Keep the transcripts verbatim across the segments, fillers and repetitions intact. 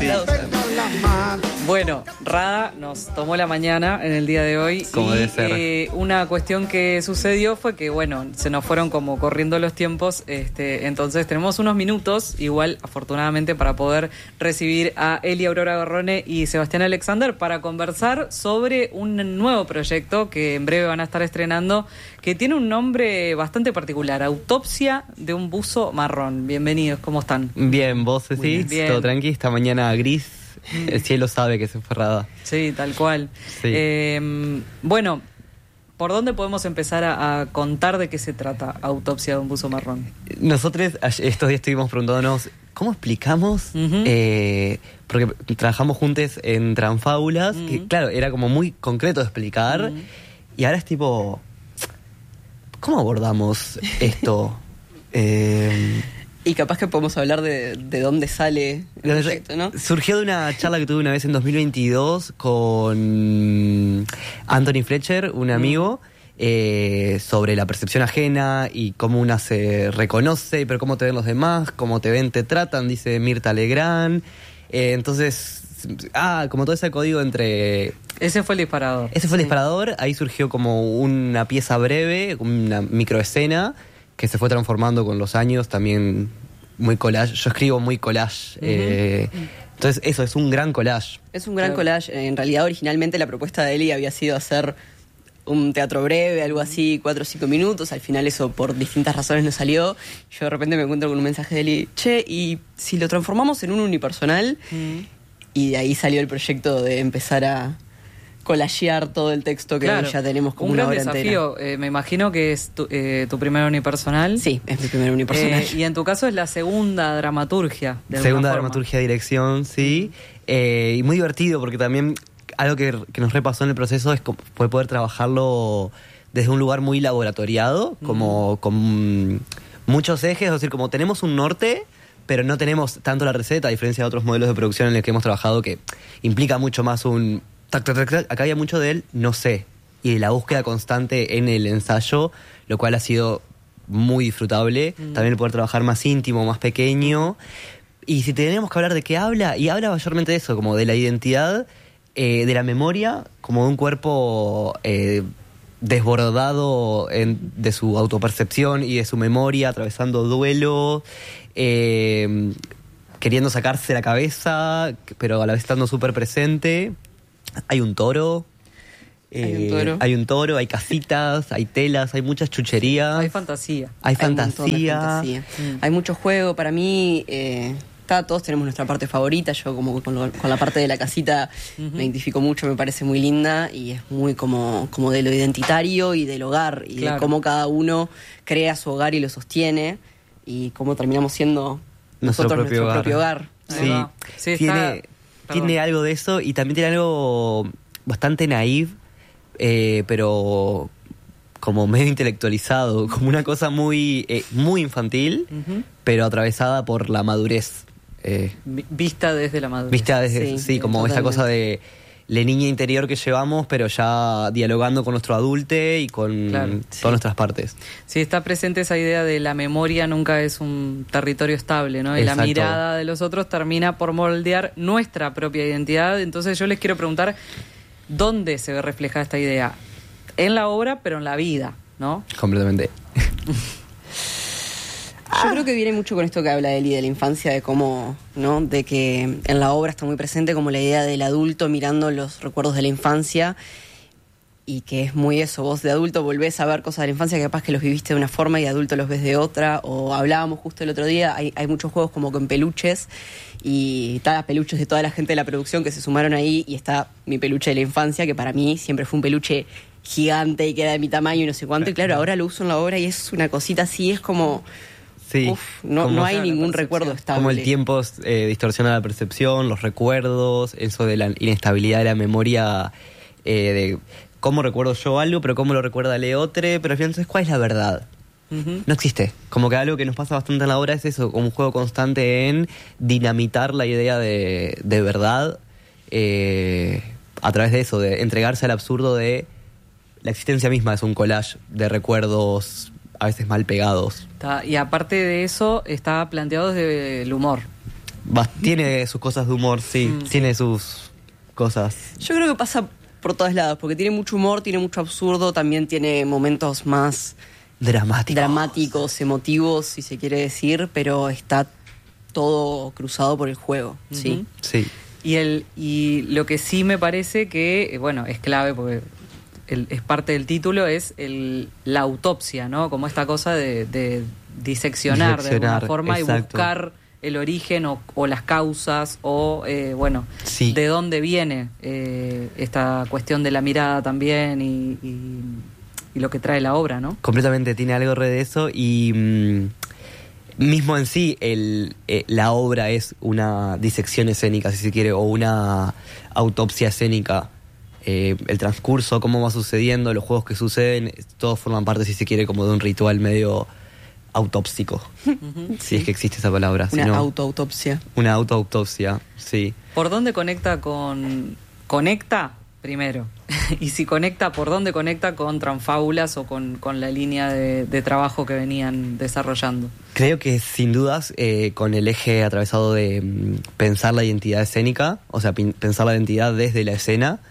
aplausos. Bueno, Rada nos tomó la mañana en el día de hoy. Como y, debe ser. Eh, una cuestión que sucedió fue que, bueno, se nos fueron como corriendo los tiempos. Este, entonces tenemos unos minutos, igual, afortunadamente, para poder recibir a Eli Aurora Garrone y Sebastián Alexander para conversar sobre un nuevo proyecto que en breve van a estar estrenando, que tiene un nombre bastante particular: Autopsia de un buzo marrón. Bienvenidos, ¿cómo están? Bien, vos decís, Bien. todo tranqui, esta mañana gris, el cielo sabe que se fue Rada. Sí, tal cual. Sí. Eh, bueno, ¿por dónde podemos empezar a, a contar de qué se trata Autopsia de un buzo marrón? Nosotros ayer- estos días estuvimos preguntándonos, ¿cómo explicamos? Ujú. Eh, porque trabajamos juntos en Transfábulas, Ujú. que claro, era como muy concreto de explicar, Ujú. y ahora es tipo, ¿cómo abordamos esto? eh, Y capaz que podemos hablar de, de dónde sale el proyecto, ¿no? Surgió de una charla que tuve una vez en dos mil veintidós con Anthony Fletcher, un amigo, eh, sobre la percepción ajena y cómo una se reconoce, pero cómo te ven los demás, cómo te ven, te tratan, dice Mirta Legrand. Eh, entonces, ah, como todo ese código entre... Ese fue el disparador. Ese fue el Sí. disparador, ahí surgió como una pieza breve, una microescena, que se fue transformando con los años, también muy collage. Yo escribo muy collage. Ujú. eh, entonces, eso, es un gran collage. Es un gran Claro. collage. En realidad, originalmente la propuesta de Eli había sido hacer un teatro breve, algo así, cuatro o cinco minutos. Al final eso por distintas razones no salió. Yo de repente me encuentro con un mensaje de Eli, che, ¿y si lo transformamos en un unipersonal? Mm. Y de ahí salió el proyecto de empezar a collagear todo el texto que Claro. ya tenemos como un una gran hora desafío. Eh, me imagino que es tu, eh, tu primer unipersonal. entera. Sí, es mi primer unipersonal. Eh, y en tu caso es la segunda dramaturgia. De alguna Segunda forma. dramaturgia, dirección, sí. Eh, y muy divertido, porque también algo que, que nos repasó en el proceso es co- fue poder trabajarlo desde un lugar muy laboratoriado, como con muchos ejes, es decir, como tenemos un norte, pero no tenemos tanto la receta, a diferencia de otros modelos de producción en los que hemos trabajado, que implica mucho más un... tac, tac, tac, tac. Acá había mucho del no sé, y de la búsqueda constante en el ensayo, lo cual ha sido muy disfrutable. Mm. También el poder trabajar más íntimo, más pequeño. Y si tenemos que hablar de qué habla, y habla mayormente de eso, como de la identidad, eh, de la memoria, como de un cuerpo eh, desbordado en- de su autopercepción y de su memoria, atravesando duelo, eh, queriendo sacarse la cabeza, pero a la vez estando súper presente. Hay un toro. Hay un eh, toro. hay un toro, hay casitas, hay telas, hay muchas chucherías. Hay fantasía. Hay Hay un montón de fantasía. fantasía. Mm. Hay mucho juego. Para mí, eh, está, todos tenemos nuestra parte favorita. Yo como con, lo- con la parte de la casita Ujú. me identifico mucho, me parece muy linda y es muy como, como de lo identitario y del hogar y Claro. de cómo cada uno crea su hogar y lo sostiene y cómo terminamos siendo Nuestro nosotros propio nuestro hogar. propio hogar. Ahí Sí, va. Sí, está- tiene, perdón. tiene algo de eso y también tiene algo bastante naïve, eh, pero como medio intelectualizado, como una cosa muy, eh, muy infantil, Ujú. pero atravesada por la madurez. Eh, Vi- Vista desde la madurez. Vista desde, Sí, sí, como esa totalmente. cosa de la niña interior que llevamos, pero ya dialogando con nuestro adulte y con Claro, todas sí. nuestras partes. Sí, está presente esa idea de la memoria nunca es un territorio estable, ¿no? Y la Exacto. mirada de los otros termina por moldear nuestra propia identidad. Entonces yo les quiero preguntar, ¿dónde se ve reflejada esta idea? En la obra, pero en la vida, ¿no? Completamente. Yo creo que viene mucho con esto que habla Eli de la infancia, de cómo, ¿no? De que en la obra está muy presente como la idea del adulto mirando los recuerdos de la infancia y que es muy eso, vos de adulto volvés a ver cosas de la infancia que capaz que los viviste de una forma y de adulto los ves de otra, o hablábamos justo el otro día, hay, hay muchos juegos como con peluches y está peluches de toda la gente de la producción que se sumaron ahí y está mi peluche de la infancia que para mí siempre fue un peluche gigante y que era de mi tamaño y no sé cuánto, y claro, ahora lo uso en la obra y es una cosita así, es como... Sí. Uf, no, Como- no hay Claro, la ningún percepción. recuerdo estable. Como el tiempo eh, distorsiona la percepción, los recuerdos, eso de la inestabilidad de la memoria, eh, de cómo recuerdo yo algo, pero cómo lo recuerda Leotre, pero al final, entonces, ¿cuál es la verdad? Ujú. No existe. Como que algo que nos pasa bastante en la obra es eso, como un juego constante en dinamitar la idea de, de verdad, eh, a través de eso, de entregarse al absurdo de la existencia misma es un collage de recuerdos a veces mal pegados. Está- y aparte de eso, está planteado desde el humor. Va, tiene sus cosas de humor, sí, mm. tiene sus cosas. Yo creo que pasa por todos lados, porque tiene mucho humor, tiene mucho absurdo, también tiene momentos más dramáticos, dramáticos emotivos, si se quiere decir, pero está todo cruzado por el juego, uh-huh. ¿sí? Sí. Y, el, y lo que sí me parece que, bueno, es clave porque el, es parte del título, es el, la autopsia, ¿no? Como esta cosa de, de diseccionar, diseccionar de alguna forma, exacto. y buscar el origen o, o las causas o, eh, bueno, sí. de dónde viene eh, esta cuestión de la mirada también y, y, y lo que trae la obra, ¿no? Completamente, tiene algo re de eso y mmm, mismo en sí el, eh, la obra es una disección escénica, si se quiere, o una autopsia escénica. Eh, el transcurso, cómo va sucediendo, los juegos que suceden, todos forman parte, si se quiere, como de un ritual medio autópsico, uh-huh, si sí. es que existe esa palabra. Una sino, autoautopsia. Una autoautopsia, sí. ¿Por dónde conecta con... Conecta, primero. Y si conecta, ¿por dónde conecta con Transfábulas o con, con la línea de, de trabajo que venían desarrollando? Creo que sin dudas eh, con el eje atravesado de mm, pensar la identidad escénica, o sea, pin- pensar la identidad desde la escena,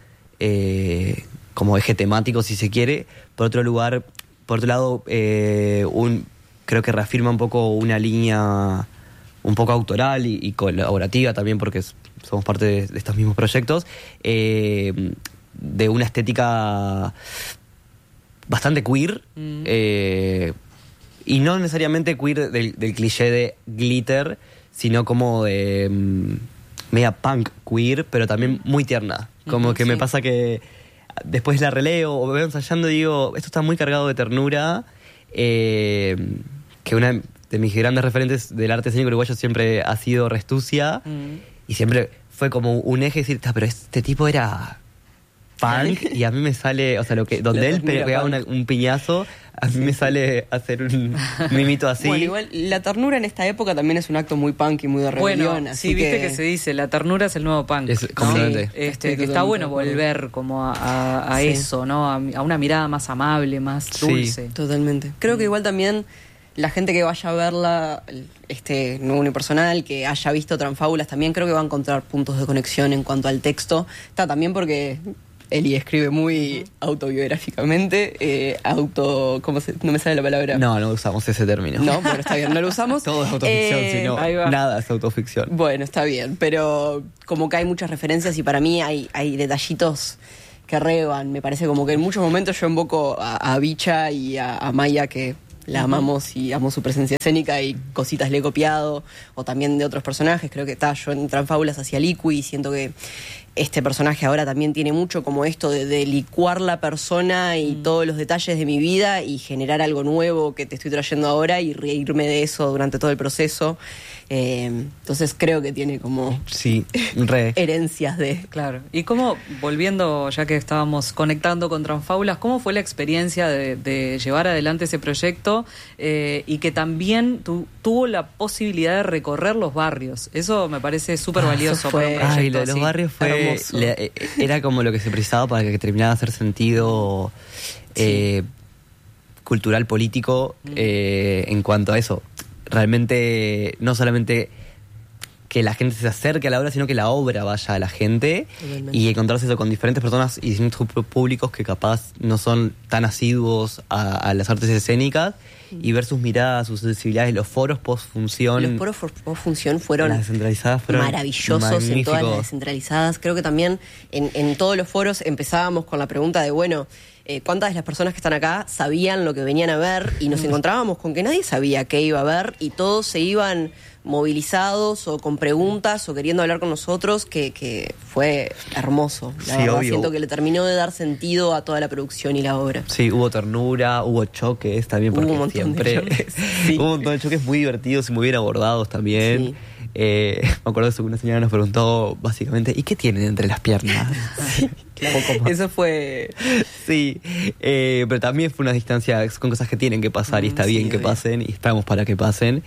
eh, como eje temático, si se quiere. Por otro lugar, por otro lado, eh, un... creo que reafirma un poco una línea un poco autoral y, y colaborativa también, porque somos parte de, de estos mismos proyectos, eh, de una estética bastante queer, mm. eh, y no necesariamente queer del, del cliché de glitter, sino como de um, media punk queer, pero también muy tierna. Como mm, que sí. me pasa que después la releo o me veo ensayando y digo, esto está muy cargado de ternura. Eh, que una de mis grandes referentes del arte escénico uruguayo siempre ha sido Restucia, mm. y siempre fue como un eje decir, pero este tipo era punk y a mí me sale, o sea, lo que donde él pegaba una, un piñazo, a mí me sale hacer un mimito así. Bueno, igual la ternura en esta época también es un acto muy punk y muy de rebelión. Bueno, así sí, que... viste que se dice, la ternura es el nuevo punk. Es, ¿no? completamente. Sí, este, que está bueno volver como a, a, a sí. eso, ¿no? A, a una mirada más amable, más dulce. Sí, totalmente. Creo que igual también la gente que vaya a verla, este nuevo unipersonal, que haya visto Transfábulas, también creo que va a encontrar puntos de conexión en cuanto al texto. Está también porque Eli escribe muy autobiográficamente, eh, auto... ¿Cómo se...? No me sale la palabra. No, no usamos ese término. No, pero está bien, no lo usamos. Todo es autoficción, eh, sino nada es autoficción. Bueno, está bien, pero como que hay muchas referencias y para mí hay, hay detallitos que reban. Me parece como que en muchos momentos yo invoco a, a Bicha y a, a Maya, que la amamos y amo su presencia escénica y cositas le he copiado, o también de otros personajes. Creo que está, yo en Transfábulas hacia Liqui y siento que este personaje ahora también tiene mucho como esto de, de licuar la persona y mm. todos los detalles de mi vida y generar algo nuevo que te estoy trayendo ahora y reírme de eso durante todo el proceso. Eh, entonces creo que tiene como sí, re. herencias de... Claro. Y cómo, volviendo, ya que estábamos conectando con Transfábulas, ¿cómo fue la experiencia de, de llevar adelante ese proyecto eh, y que también tu, tuvo la posibilidad de recorrer los barrios? Eso me parece súper valioso ah, fue, para un proyecto. Ay, lo de los así. barrios fue... Le, era como lo que se precisaba para que terminara de hacer sentido eh, sí. cultural, político, mm. eh, en cuanto a eso. Realmente, no solamente que la gente se acerque a la obra, sino que la obra vaya a la gente. Totalmente. Y encontrarse eso con diferentes personas y distintos públicos que capaz no son tan asiduos a, a las artes escénicas, mm. y ver sus miradas, sus sensibilidades, los foros post-función. Los foros post-función fueron, las descentralizadas fueron maravillosos magníficos. En todas las descentralizadas. Creo que también en, en todos los foros empezábamos con la pregunta de, bueno, eh, ¿cuántas de las personas que están acá sabían lo que venían a ver? Y nos encontrábamos con que nadie sabía qué iba a ver y todos se iban movilizados o con preguntas o queriendo hablar con nosotros, que, que fue hermoso. La sí, verdad, obvio. Siento que le terminó de dar sentido a toda la producción y la obra. Sí, hubo ternura, hubo choques también, porque hubo un montón siempre de choques. Sí. hubo un montón de choques muy divertidos y muy bien abordados también. Sí. Eh, me acuerdo que una señora nos preguntó básicamente, ¿y qué tienen entre las piernas? Sí, claro. Eso fue... Sí, eh, pero también fue una distancia con cosas que tienen que pasar mm, y está bien sí, que bien. pasen y estamos para que pasen.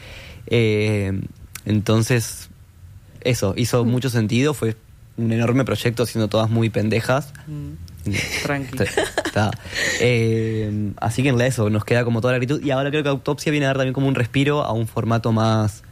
Eh, entonces, eso, hizo mm. mucho sentido, fue un enorme proyecto, haciendo todas muy pendejas. Mm. Tranqui. Está. Eh, así que en eso nos queda como toda la actitud. Y ahora creo que Autopsia viene a dar también como un respiro a un formato más,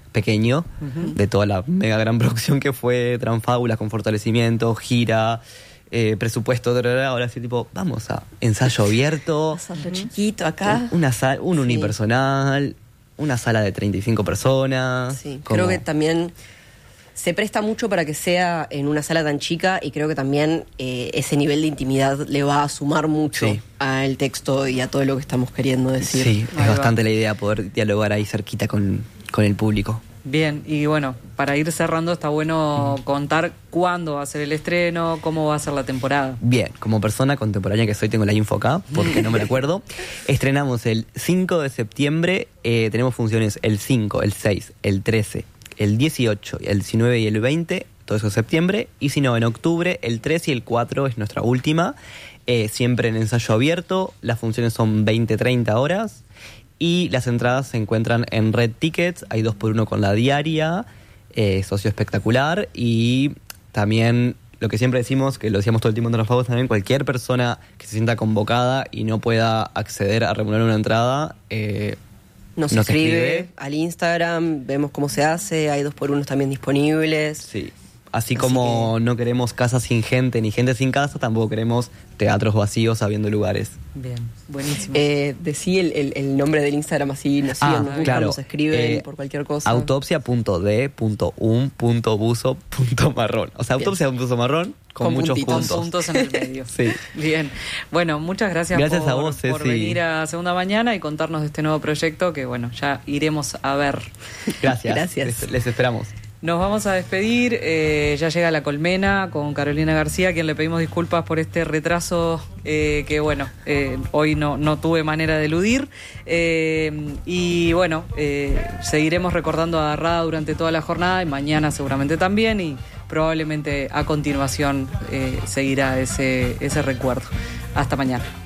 pequeño uh-huh. de toda la mega gran producción que fue Transfábulas con fortalecimiento, gira, eh, presupuesto, ahora sí tipo, vamos a ensayo abierto. Ensayo chiquito acá. Una sal, un sí. unipersonal, una sala de treinta y cinco personas. Sí, como... creo que también se presta mucho para que sea en una sala tan chica y creo que también eh, ese nivel de intimidad le va a sumar mucho sí. al texto y a todo lo que estamos queriendo decir. Sí, ahí es va. bastante la idea poder dialogar ahí cerquita con, con el público. Bien, y bueno, para ir cerrando está bueno uh-huh. contar cuándo va a ser el estreno, cómo va a ser la temporada. Bien, como persona contemporánea que soy tengo la info acá, porque no me la acuerdo. Estrenamos el cinco de septiembre, eh, tenemos funciones el cinco, el seis, el trece, el dieciocho, el diecinueve y el veinte, todo eso es septiembre, y si no, en octubre, el tres y el cuatro es nuestra última, eh, siempre en ensayo abierto, las funciones son veinte a treinta horas, y las entradas se encuentran en Red Tickets, hay dos por uno con la diaria, eh, socio espectacular, y también lo que siempre decimos, que lo decíamos todo el tiempo en Transfagos también, cualquier persona que se sienta convocada y no pueda acceder a remunerar una entrada, eh, nos, nos escribe, escribe al Instagram, vemos cómo se hace, hay dos por unos también disponibles. Sí. Así, Así como que... no queremos casas sin gente ni gente sin casa, tampoco queremos teatros vacíos habiendo lugares. Bien, buenísimo. Eh, decí el, el, el nombre del Instagram, así nos siguen, ah, nos buscan, claro. nos escriben eh, por cualquier cosa. autopsia punto de punto un punto buzo punto marrón. O sea, autopsia punto marrón con, con muchos puntitos. Con puntos en el medio. Sí. Bien. Bueno, muchas gracias, gracias por, a vos, por venir a Segunda Mañana y contarnos de este nuevo proyecto que, bueno, ya iremos a ver. Gracias. Gracias. Les, les esperamos. Nos vamos a despedir, eh, ya llega La Colmena con Carolina García, a quien le pedimos disculpas por este retraso eh, que bueno, eh, hoy no, no tuve manera de eludir, eh, y bueno, eh, seguiremos recordando a Rada durante toda la jornada y mañana seguramente también, y probablemente a continuación eh, seguirá ese, ese recuerdo. Hasta mañana.